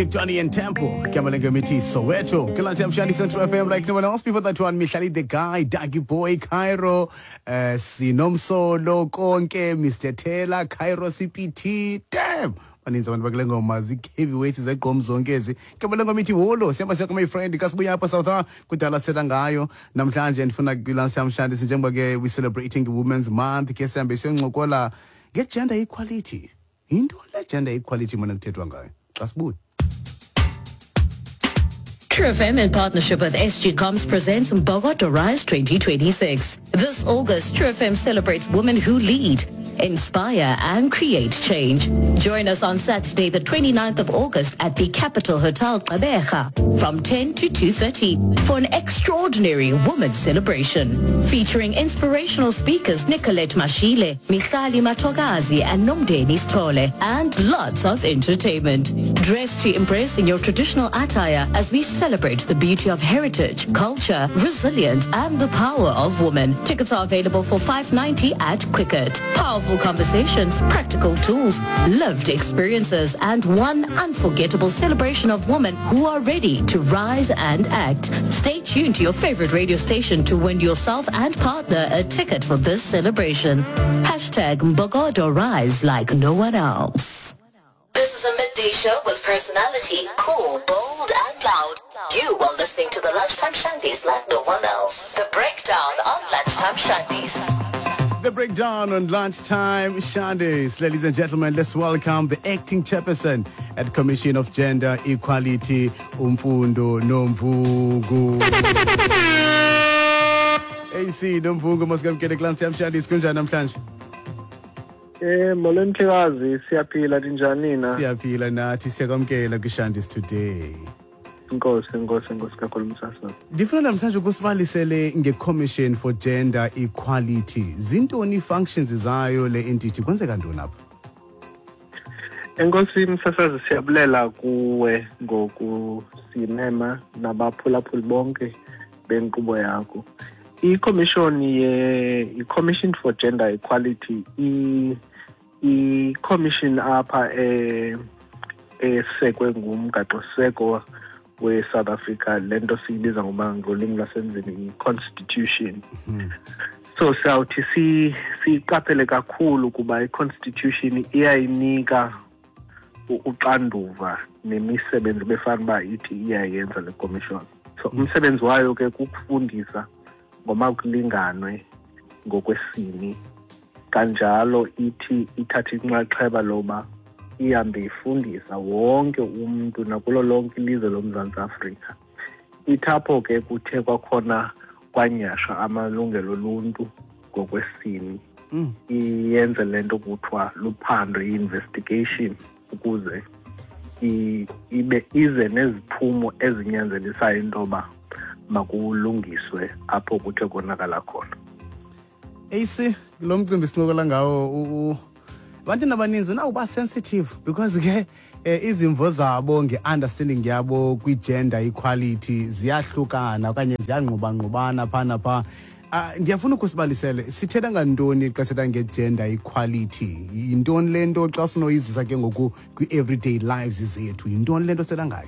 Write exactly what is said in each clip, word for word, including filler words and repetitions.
Victorian Temple, Kamalenga Miti, Soweto, Kilanti Shani Central F M, like no one else before that one, Michali the guy, Dagi Boy, Cairo, uh, Sinomso, Lokonke, Mister Taylor, Cairo C P T, damn. Maninzi abantu bakulengo mazi heavyweights zegomzongezi kabalengo mithi holo siyamba siya my friend kasibuya apha South Africa kudala sithetha ngayo namhlanje ndifuna kulansi yamshandi njengoba ke we celebrating Women's Month ke sihambe siyoncokola nge gender equality into le gender equality mana kuthethwa ngayo xa sibuya. True F M in partnership with S G Coms presents Mbogodo Rise twenty twenty-six. This August, True F M celebrates women who lead, inspire and create change. Join us on Saturday the twenty-ninth of August at the Capital Hotel Gqeberha from ten to two thirty for an extraordinary women's celebration featuring inspirational speakers Nicolette Mashile, Michali Matogazi and Nomdeni Stole, and lots of entertainment. Dress to impress in your traditional attire as we celebrate the beauty of heritage, culture, resilience and the power of women. Tickets are available for five ninety at Quicket. Powerful conversations, practical tools, lived experiences, and one unforgettable celebration of women who are ready to rise and act. Stay tuned to your favorite radio station to win yourself and partner a ticket for this celebration. Hashtag Mbogodo Rise like no one else. This is a midday show with personality, cool, bold, and loud. You are listening to the Lunchtime Shandies like no one else. The breakdown on Lunchtime Shandies. The breakdown on Lunchtime Shandies. Ladies and gentlemen, let's welcome the acting chairperson at Commission of Gender Equality, Umfundo Nomvugu. A C Nomvugu masikamkele Lunchtime Shandies kunjani namhlanje? Eh molentikazi siyaphila njani na? Siyaphila nathi siyakwamkela kuShandies today. Inkosi inkosi inkosi kakhulu msasa. Ndifuna namhlanje ukusibalisele ngeCommission for Gender Equality. Zintoni functions zayo le entity kwenzeka ntoni apha? Enkosi msasazi siyabulela kuwe ngokusinema nabaphulaphuli bonke benkqubo yakho. I-commission ye i-Commission for Gender Equality i i-commission apha eh esekwe ngumgaqo seko we South Africa lento siyibiza ngoba ngolimi lwasemzini i-constitution. So sawuthi si siqaphele kakhulu kuba i-constitution iyayinika uxanduva nemisebenzi befana ba ithi iyayenza le commission. So umsebenzi wayo ke kukufundisa ngoma kulinganwe ngokwesini kanjalo ithi ithatha inxaxheba loba ihambe ifundisa wonke umuntu nakulo lonke ilizwe loMzantsi Afrika. Ithapho ke kuthe kwakhona kwanyasha amalungelo oluntu ngokwesini. Mm. Iyenze lento kuthiwa luphando i-investigation ukuze ibe ize neziphumo ezinyanzelisayo intoba makulungiswe apho kuthe konakala khona. A C lo mcimbi sincokola ngawo abantu nabaninzi na uba sensitive because ke izimvo zabo ngeunderstanding yabo kwi-gender equality ziyahlukana okanye ziyangquba-ngqubana phana pha. Ndiyafuna ukusibalisele sithetha ngantoni xa sithetha nge-gender equality? Yintoni le nto xa sinoyizisa ke ngoku kwi-everyday lives zethu? Yintoni le nto sithetha ngayo?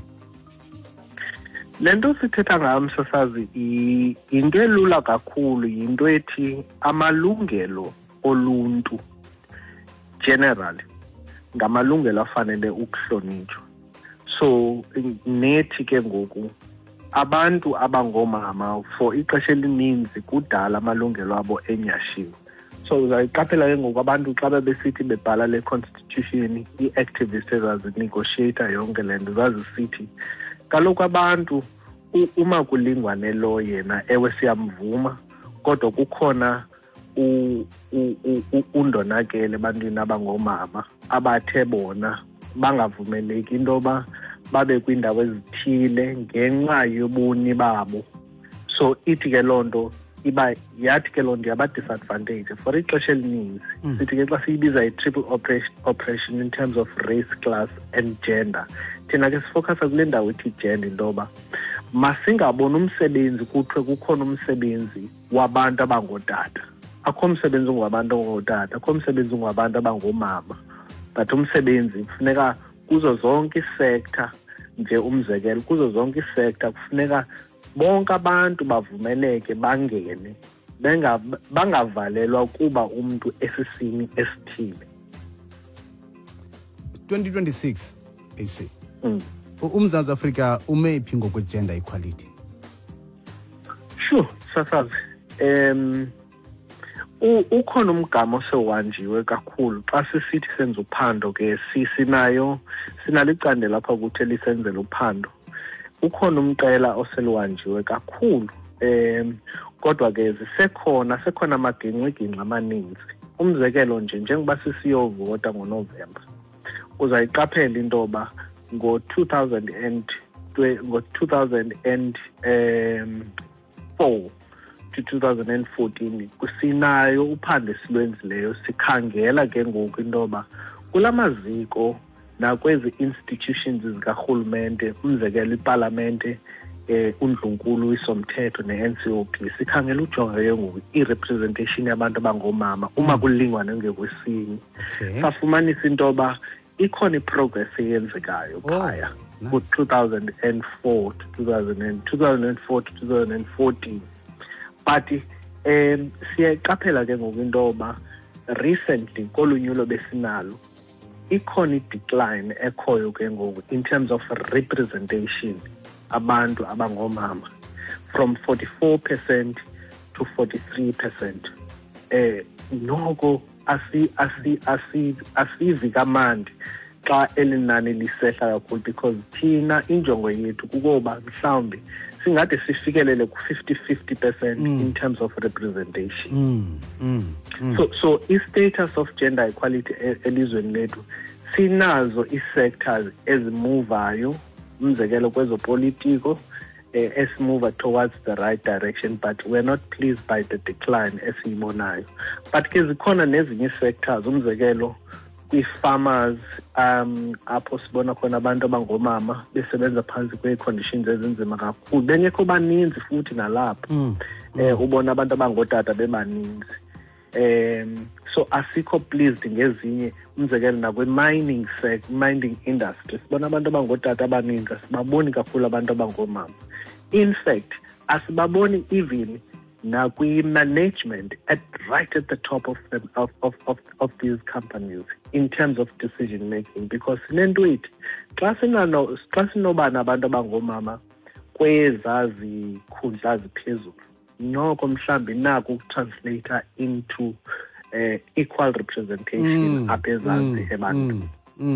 Lento sithetha ngayo msasazi into elula kakhulu yinto ethi amalungelo oluntu generally ngamalungelo afanele ukuhlonitshwa. So nethi ke ngoku abantu abangomama for ixesha elininzi kudala amalungelo abo enyashiwe. So uzayiqaphela ke ngoku abantu xa bebesithi bebhala le constitution i-activists ezazinegotiator yonke le nto zazisithi kaloku abantu uma kulingwane lo yena ewe siyamvuma kodwa kukhona undonakele ebantwini abangomama abathe bona bangavumeleki intoba babe kwindawo ezithile ngenxa yobuni babo. So ithi ke loo nto iba yathi ke loo nto yaba-disadvantage for ixesha elininzi. Mm. Sithi ke xa siyibiza i-triple oppression in terms of race, class and gender. Thina ke sifocusa kule ndawo ithi gender intoba masingabona umsebenzi kuthiwe kukhona umsebenzi wabantu abangootata. Akho umsebenzi ngabantu abangootata, akho umsebenzi ngabantu abangomama. But umsebenzi kufuneka kuzo zonke isector nje umzekelo kuzo zonke isekta kufuneka bonke abantu bavumeleke bangene benga bangavalelwa kuba umuntu esisini esithile. twenty twenty-six A C Mm. uMzantsi Afrika umephi ngokwe gender equality? Sure, sasazi. Em ukhona umgamo sewanjiwe kakhulu xa sisithi senza uphando ke sisinayo sinalicande lapha ukuthi lisenzele uphando. Ukhona umqela oselwanjiwe kakhulu. Em kodwa ke zisekhona sekhona amagingxigingxi amaninzi. Umzekelo nje njengoba sisiyovota ngoNovember. Uzayiqaphela into ba ngo two thousand and ngo two thousand four to two thousand fourteen kusinayo uphando esilwenzileyo sikhangela ke ngoku into ba kulamaziko nakwezi institutions zikarhulumente umzekelo iparlamente eh uNdlunkulu isomthetho ne-N C O P sikhangela ujonga ke ngoku i-representation yabantu abangomama uma kulingwa ngekwesini. Safumanisa into ba ikhona iprogress eyenzekayo phaya ku two thousand four to two thousand two thousand four to two thousand fourteen. But um siyayiqaphela ke ngoku into ba recently kolunyulo besinalo ikhona i-decline ekhoyo ke ngoku in terms of representation abantu abangomama from forty-four percent to forty-three percent. Eh noko asi asi asi asivi kamandi xa elinani lisehla kakhulu because thina injongo yethu kukuba mhlawumbe singade sifikelele ku fifty fifty percent mm. in terms of representation. Mm. Mm. Mm. So so i-status of gender equality elizweni lethu sinazo i-sectors ezimuvayo umzekelo kwezopolitiko eh, esimove towards the right direction, but we're not pleased by the decline esiyibonayo. But ke zikhona nezinye sectors umzekelo kwi-farmers um apho sibona khona abantu abangomama besebenza phansi kwe-conditions ezinzima kakhulu bengekho baninzi futhi nalapho mm. eh ubona abantu abangodada bebaninzi. Um so asikho pleased ngezinye umzekelo nakwe-mining sect mining industry sibona abantu abangodada abaninzi asibaboni kakhulu abantu abangomama. In fact asibaboni even nakwi-management at right at the top of them of, of, of, of these companies in terms of decision making, because sinento ithi xa sinano xa sinoba nabantu abangomama kwezazi khundla ziphezulu noko mhlambi naku translator into uh, equal representation apha ezantsi ebantwini.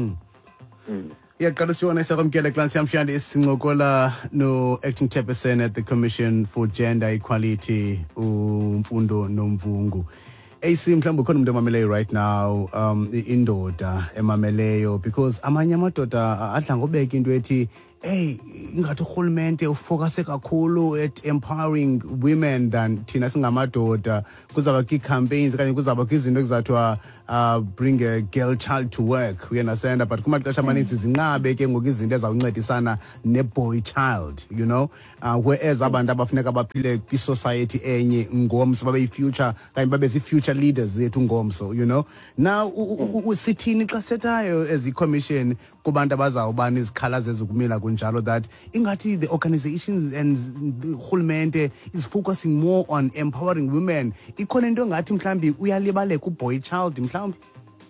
Iyaqala siyona isakwamkela Clancy Amshandi esincokola no acting chairperson at the Commission for Gender Equality uMfundo Nomvungu. A C mhlawumbe khona umuntu emameleyo right now um indoda emameleyo because amanye amadoda adla ngobeka into ethi hey ingathi urhulumente ufocus kakhulu at empowering women than thina singamadoda kuzaba ki campaigns kanye kuzaba izinto ezathiwa uh, bring a girl child to work we understand, but kumaxesha amaninzi zinqabe ke ngoku izinto ezawuncedisana ne boy child, you know, uh, whereas abantu abafuneka baphile kwi society enye ngomso babe i future kanye babe zi future leaders zethu ngomso, you know. Now usithini xa sethayo as i commission kubantu abazawubani izikhalazo ezikumila kunjalo that ingathi the organizations and the urhulumente is focusing more on empowering women. Ikhona into ngathi mhlambi uyalibaleka uboy child mhlambi.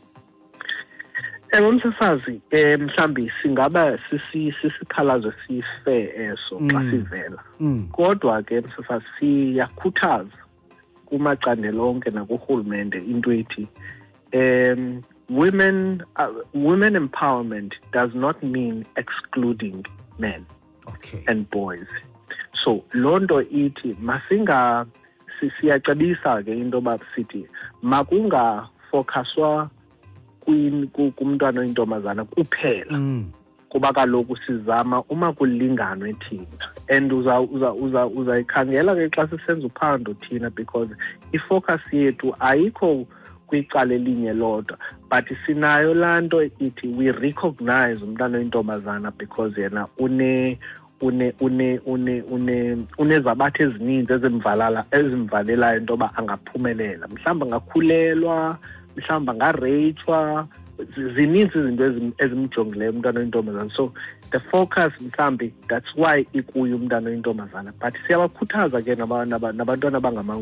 Eh umsasazi eh mhlambi singaba sisi sisikhalazo sife eso xa sivela. Kodwa ke msasazi siyakhuthaza kumacandelo onke nakuhulumente into ethi um women uh, women empowerment does not mean excluding men okay. and boys. So lonto ithi masinga siyacebisa ke into babisithi makunga focuswa kumntwana oyintombazana kuphela mm. kuba kaloku sizama uma kulinganwe thina and uza uza uza uzayikhangela ke xa sisenza uphando thina because ifocus yethu ayikho kwicala elinye lodwa but sinayo lanto ithi we recognize umntwana oyintombazana because yena une une une une une unezabathe ezininzi ezimvalala ezimvalelayo into ba angaphumelela mhlamba ngakhulelwa mhlamba ngareyithwa zininzi izinto ezimjongileyo umntwana oyintombazana. So the focus mhlambi, that's why ikuyo umntwana oyintombazana. But siyabakhuthaza ke nabantwana abangama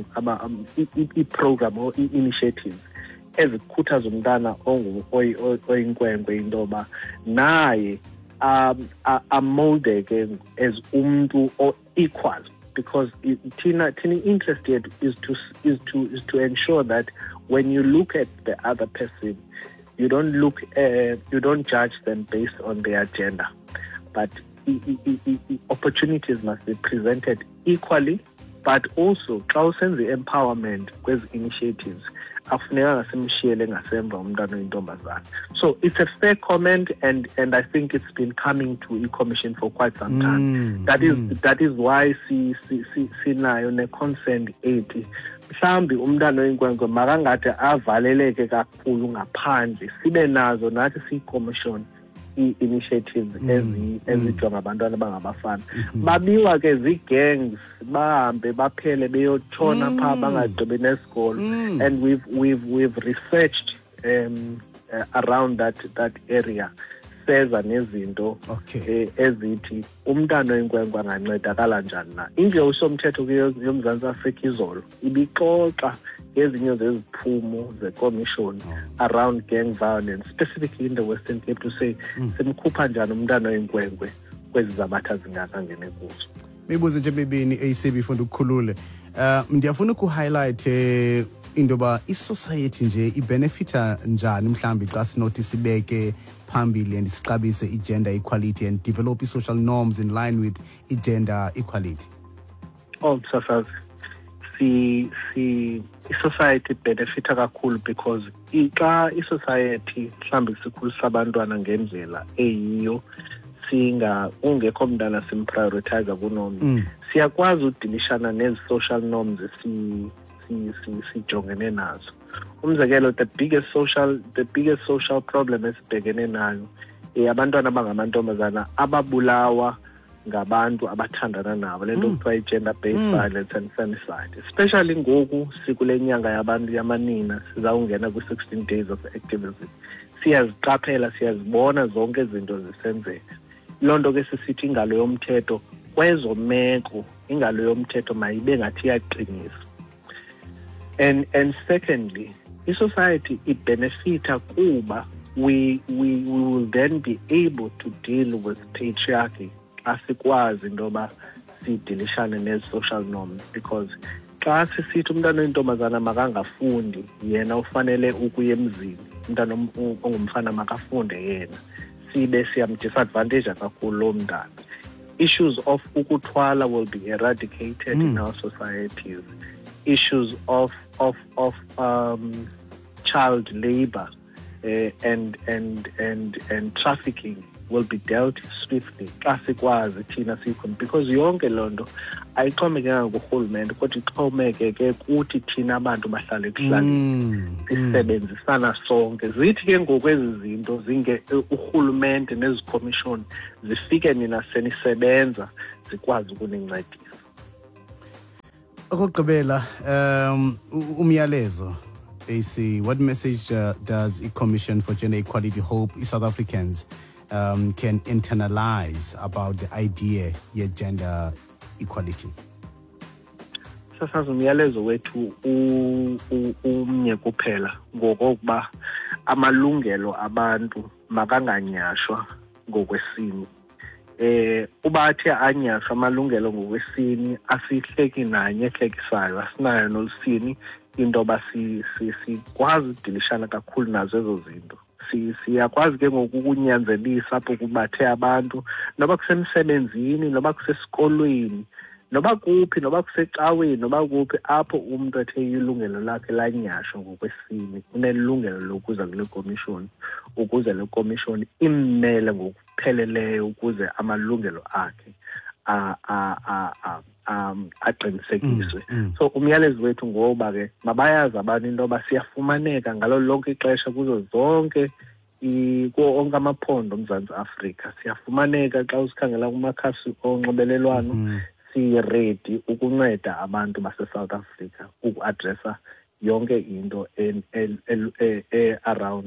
i-program or i-initiatives ezikhuthaza umntana oyinkwenkwe into yoba naye um amoldeke as umuntu equal, because Tina Tina interest yet is to is to is to ensure that when you look at the other person, you don't look uh, you don't judge them based on their gender, but I, I, I, opportunities must be presented equally. But also, xa usenza empowerment kwezi initiatives, afuneka ngasemshiyele ngasemva umntwana oyintombazana. So it's a fair comment, and and I think it's been coming to e-commission for quite some time. Mm, that is mm. that is why si si si sinayo ne consent eighty. Mhlambi umntwana oyinkwenkwe makangathi avaleleke kakhulu ngaphandle, sibe nazo nathi si-commission i-initiatives ezi ezijonga abantwana abangabafana. Babiwa ke zi-gangs, bahambe baphele beyotshona phaa bangagqibi nesikolo. And we've we've we've researched um uh, around that that area, seza nezinto okay. ezithi umntwana oyinkwenkwe angancedakala njani na. Indlela usomthetho yomzantsi Afrika izolo ibixoxa ngezinye zeziphumo ze-commission around gang violence, specifically in the Western Cape, to say simkhupha njani umntwana oyinkwenkwe kwezi zabatha zingakangene kuzo. Mibuzo nje mibini A C before ukukhulule. Uh ndiyafuna ukuhighlight eh into yoba i-society nje ibenefita njani mhlambi xa sinothi sibeke phambili and sixabise i-gender equality and develop i-social norms in line with i-gender equality. Oh, sasazi si si i-society benefita kakhulu, because xa i-society mhlambi sikhulisa abantwana ngendlela eyiyo, singa ungekho mntana simprioritize kunomnye, mm. siyakwazi udilishana nezi-social norms si sijongene nazo. Umzekelo, the biggest social the biggest social problem esibhekene nayo abantwana abangamantombazana ababulawa ngabantu abathandana nabo, lento kuthiwa i-gender based violence and femicide. Especially ngoku sikule nyanga yabantu yamanina sizawungena kwi-sixteen days of activism, siyaziqaphela, siyazibona zonke izinto zisenzeka. Loo nto ke sisithi ingalo yomthetho kwezo meko, ingalo yomthetho mayibe ngathi iyaqinisa. And and secondly, i-society it benefita kuba we we we will then be able to deal with patriarchy asikwazi ndoba sidilishane nezi-social norms, because xa sisithi umntwana oyintombazana makangafundi, yena ufanele ukuya emzini, umntwana ongumfana makafunde yena, sibe siyamdisadvantage kakhulu lo mntana. Issues of ukuthwala will be eradicated mm. in our societies. Issues of of of um, child labor uh, and and and and trafficking will be dealt swiftly. Kasikwazi thina sikho, because yonke lonto ayixhomekanga kurhulumente kodwa ixhomekeke kuthi thina abantu bahlale ekuhlaleni sisebenzisana sonke. Zithi ke ngokwezi zinto zinge urhulumente nezikomishoni zifike nina senisebenza zikwazi ukunincedisa. Okugqibela, um umyalezo A C, what message uh, does i-Commission for Gender Equality hope South Africans um, can internalize about the idea of gender equality? Sasazi umyalezo wethu umnye kuphela ngokokuba amalungelo abantu makanganyashwa ngokwesini. Eh ubathi anyashwa amalungelo ngokwesini asihleki nanye ehlekisayo, asinayo nolusini into basi sikwazi udilishana kakhulu nazo ezo zinto. Siyakwazi ke ngokukunyanzelisa apho kubathe abantu, noba kusemsebenzini, noba kusesikolweni, noba kuphi, noba kusecaweni, noba kuphi apho umuntu ethe ilungelo lakhe lanyashwa ngokwesini, unelungelo lokuza kule commission ukuze le commission immele ngokupheleleyo ukuze amalungelo akhe a a a um aqinisekiswe. So umyalezo wethu ngoba ke mabayazi abantu into basiyafumaneka ngalo lonke ixesha kuzo zonke iko onke amaphondo oMzantsi Afrika, siyafumaneka xa usikhangela kumakhasi onxibelelwano, si-ready ukunceda abantu base-South Africa uku-addressa yonke into e around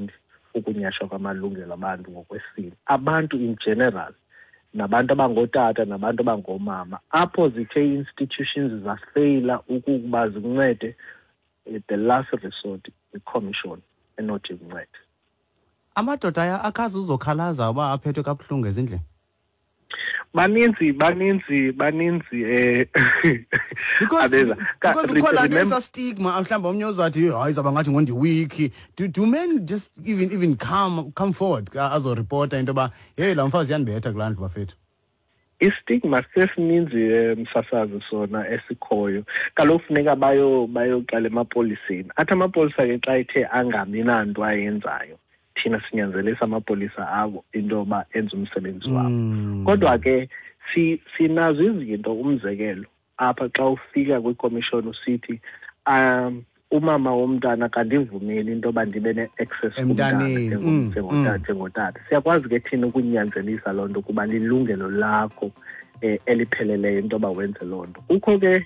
ukunyashwa kwamalungelo abantu ngokwesini. Abantu in general, nabantu abangotata nabantu abangomama, apho zithe institutions zafeyila ukuba zincede, the last resort i-commission enothi incede. Amadoda aya akazi uzokhalaza uba aphethwe kabuhlungu ezindlini. Baninzi baninzi baninzi eh because because ukhona lesa stigma mhlawumbe omnye uzathi hayi zaba ngathi ngondi weak. Do, do men just even even come come forward azo reporter into ba hey la mfazi yanibetha kulandlu bafethu? Istigma sesininzi msasazi sona esikhoyo. Kaloku funeka bayo bayoqala emapoliseni. Athi amapolisa ke xa ethe angami nanto ayenzayo, thina sinyanzelisa amapolisa abo into ba enza umsebenzi wabo. Mm. Kodwa ke si sinazo izinto umzekelo apha xa ufika kwi-commission usithi um umama womntana kandivumeli into ba ndibe ne-access kumntana njengotata. Siyakwazi ke thina ukunyanzelisa loo nto kuba lilungelo lakho eh, elipheleleyo into ba wenze loo nto. Ukho ke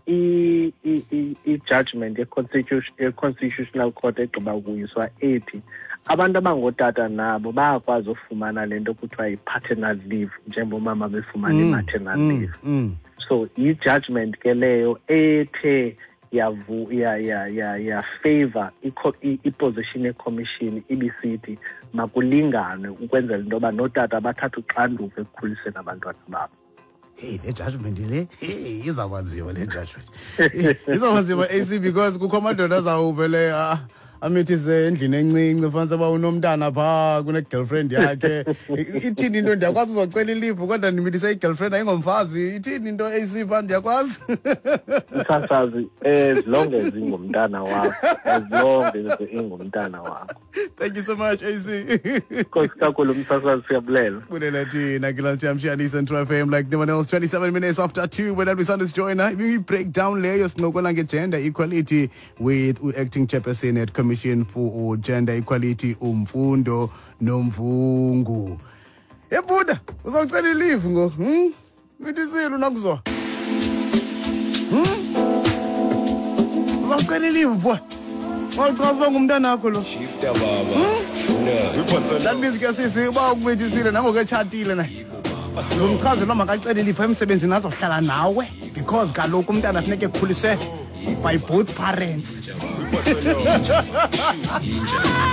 i-judgment ye-constitutional court egqiba ukuyiswa ethi abantu abangotata nabo bayakwazi ufumana lento kuthiwa yi-paternal leave njengomama befumana i-maternal mm, leave. Mm. So i-judgment ke leyo ethe yavu ya ya ya ya favor i-position ye-commission ibisithi makulingane ukwenzela into yoba notata bathatha uxanduva ekukhuliseni abantwana babo. Hey, le judgment le hey izawubanzima le judgment. Izawubanzima A C because kukho amadoda azawuvele amithise endlini encinci fanele ba unomntana pha kune girlfriend yakhe. Ithini into ndiyakwazi uzocela ilive kodwa ndimithise igirlfriend ayingomfazi. Ithini into A C pha ndiyakwazi? Msasazi as long as ingumntana wakho, as long as ingumntana wakho. Thank you so much A C. Nkosi kakhulu msasazi, siyabulela. Bulela thina Kilanti Amshani Central F M like no one else. Twenty-seven minutes after two when we start this joiner we break down layers sinqokola ngegender equality with acting chairperson at Commission for Gender Equality uMfundo Nomvungu. Ebuda uzawucela leave ngo hm mithisile nakuzwa hm uzawucela leave boy awuchaza ngumntana wakho lo shifter baba ufuna that means ke sisi uba ukumithisile nangoku etshatile na ngumchaze lo makacela leave emsebenzini azohlala nawe because kaloku umntana funeke ekhuliswe by both parents.